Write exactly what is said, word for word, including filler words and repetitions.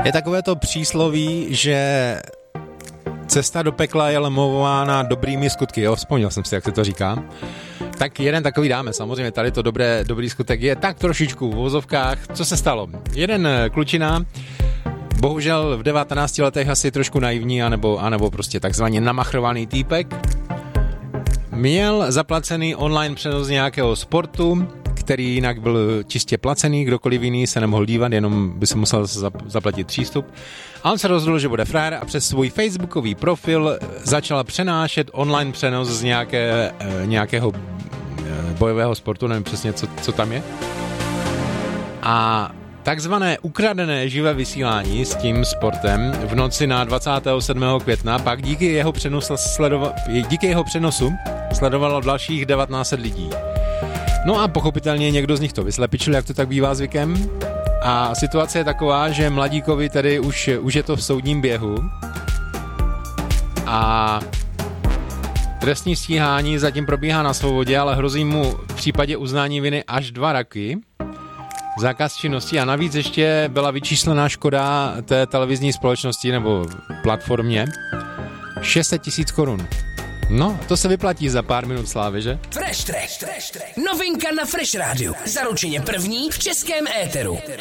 Je takové to přísloví, že cesta do pekla je lemována dobrými skutky, jo, vzpomněl jsem si, jak se to říká. Tak jeden takový dáme, samozřejmě tady to dobré, dobrý skutek je tak trošičku v vozovkách. Co se stalo? Jeden klučina, bohužel v devatenácti letech asi trošku naivní, anebo, anebo prostě takzvaně namachrovaný týpek, měl zaplacený online přenos nějakého sportu, který jinak byl čistě placený, kdokoliv jiný se nemohl dívat, jenom by se musel zaplatit přístup. A on se rozhodl, že bude frajer a přes svůj facebookový profil začal přenášet online přenos z nějaké, nějakého bojového sportu, nevím přesně, co, co tam je. A takzvané ukradené živé vysílání s tím sportem v noci na dvacátého sedmého května pak díky jeho přenosu, sledova, díky jeho přenosu sledovalo dalších devatenáct set lidí. No a pochopitelně někdo z nich to vyslepičil, jak to tak bývá zvykem. A situace je taková, že mladíkovi tedy už, už je to v soudním běhu. A trestní stíhání zatím probíhá na svobodě, ale hrozí mu v případě uznání viny až dva roky. Zákaz činnosti a navíc ještě byla vyčíslená škoda té televizní společnosti nebo platformě šest set tisíc korun. No, to se vyplatí za pár minut slávy, že? Fresh Track, Fresh Track. Novinka na Fresh Rádiu. Zaručeně první v českém éteru.